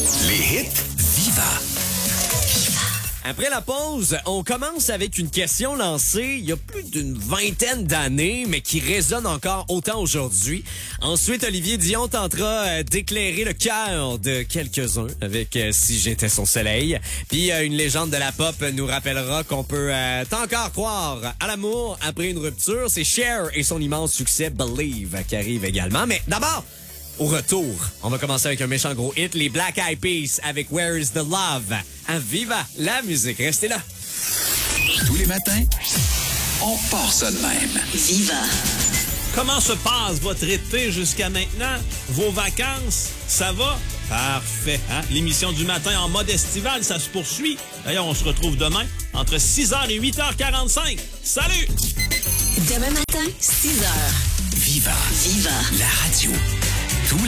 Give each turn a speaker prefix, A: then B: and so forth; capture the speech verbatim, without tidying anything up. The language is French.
A: Les hits Viva.
B: Après la pause, on commence avec une question lancée il y a plus d'une vingtaine d'années, mais qui résonne encore autant aujourd'hui. Ensuite, Olivier Dion tentera euh, d'éclairer le cœur de quelques-uns avec euh, Si j'étais son soleil. Puis euh, une légende de la pop nous rappellera qu'on peut euh, encore croire à l'amour après une rupture. C'est Cher et son immense succès Believe qui arrive également. Mais d'abord, au retour, on va commencer avec un méchant gros hit, les Black Eyed Peas avec Where is the Love. À Viva la musique, restez là.
A: Tous les matins, on part ça de même.
C: Viva.
D: Comment se passe votre été jusqu'à maintenant? Vos vacances, ça va? Parfait. Hein? L'émission du matin en mode estival, ça se poursuit. D'ailleurs, on se retrouve demain entre six heures et huit heures quarante-cinq. Salut!
C: Demain matin, six heures.
A: Viva.
C: Viva.
A: La radio. Tous les